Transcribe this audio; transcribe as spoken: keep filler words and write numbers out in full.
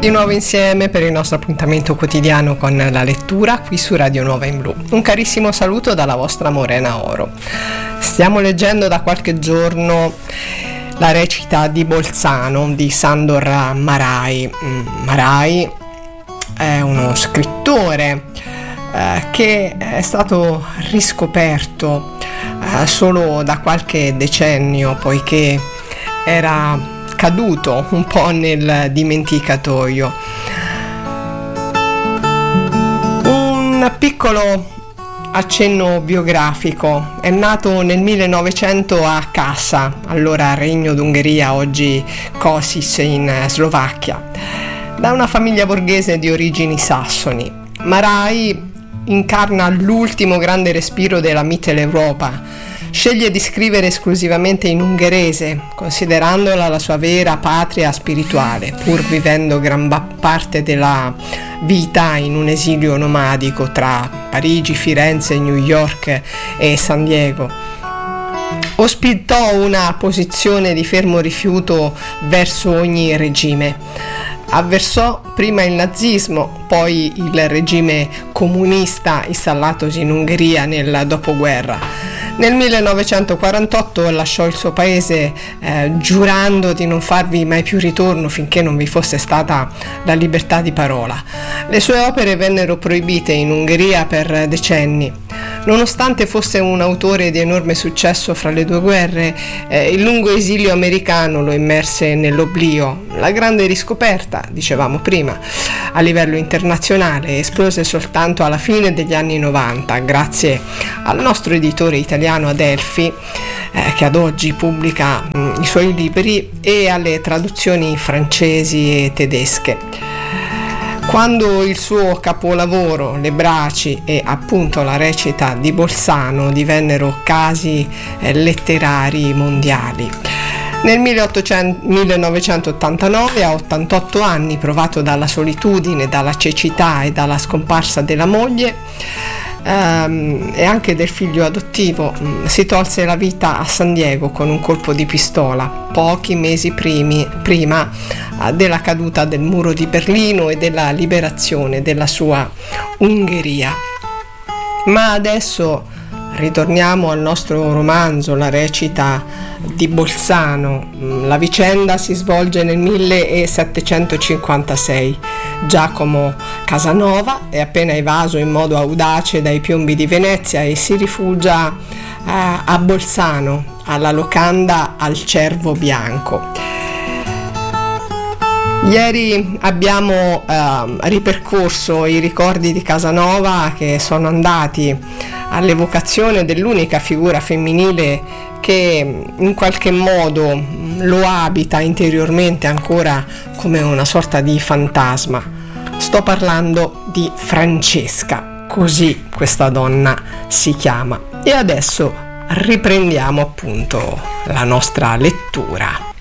Di nuovo insieme per il nostro appuntamento quotidiano con la lettura qui su Radio Nuova in Blu. Un carissimo saluto dalla vostra Morena Oro. Stiamo leggendo da qualche giorno la recita di Bolzano di Sándor Márai. Márai è uno scrittore eh, che è stato riscoperto eh, solo da qualche decennio, poiché era caduto un po' nel dimenticatoio. Un piccolo accenno biografico: è nato nel millenovecento a Kassa, allora Regno d'Ungheria, oggi Košice in Slovacchia, da una famiglia borghese di origini sassoni. Márai incarna l'ultimo grande respiro della Mitteleuropa. Sceglie di scrivere esclusivamente in ungherese, considerandola la sua vera patria spirituale, pur vivendo gran parte della vita in un esilio nomadico tra Parigi, Firenze, New York e San Diego. Ospitò una posizione di fermo rifiuto verso ogni regime. Avversò prima il nazismo, poi il regime comunista installatosi in Ungheria nel dopoguerra. Nel millenovecentoquarantotto lasciò il suo paese eh, giurando di non farvi mai più ritorno finché non vi fosse stata la libertà di parola. Le sue opere vennero proibite in Ungheria per decenni. Nonostante fosse un autore di enorme successo fra le due guerre, eh, il lungo esilio americano lo immerse nell'oblio. La grande riscoperta, dicevamo prima, a livello internazionale esplose soltanto alla fine degli anni novanta, grazie al nostro editore italiano Adelphi, eh, che ad oggi pubblica mh, i suoi libri, e alle traduzioni francesi e tedesche. Quando il suo capolavoro, Le Braci e appunto la recita di Bolzano divennero casi eh, letterari mondiali. Nel millenovecentottantanove, a ottantotto anni, provato dalla solitudine, dalla cecità e dalla scomparsa della moglie ehm, e anche del figlio adottivo, mh, si tolse la vita a San Diego con un colpo di pistola, pochi mesi primi, prima eh, della caduta del muro di Berlino e della liberazione della sua Ungheria. Ma adesso ritorniamo al nostro romanzo, la recita di Bolzano. La vicenda si svolge nel millesettecentocinquantasei. Giacomo Casanova è appena evaso in modo audace dai piombi di Venezia e si rifugia eh, a Bolzano, alla locanda Al Cervo Bianco. Ieri abbiamo eh, ripercorso i ricordi di Casanova, che sono andati all'evocazione dell'unica figura femminile che in qualche modo lo abita interiormente ancora come una sorta di fantasma. Sto parlando di Francesca, così questa donna si chiama. E adesso riprendiamo appunto la nostra lettura.